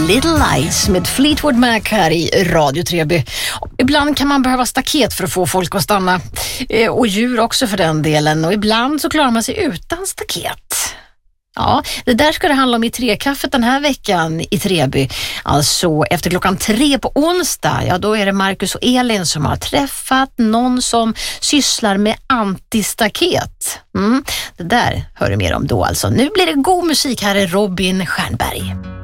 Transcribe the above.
Little Lights med Fleetwood Mac här i Radio Treby. Ibland kan man behöva staket för att få folk att stanna. Och djur också för den delen. Och ibland så klarar man sig utan staket. Ja, det där ska det handla om i Trekaffet den här veckan i Treby. Alltså efter 3 på onsdag, ja då är det Marcus och Elin som har träffat någon som sysslar med antistaket. Det där hör du mer om då alltså. Nu blir det god musik, här är Robin Stjernberg.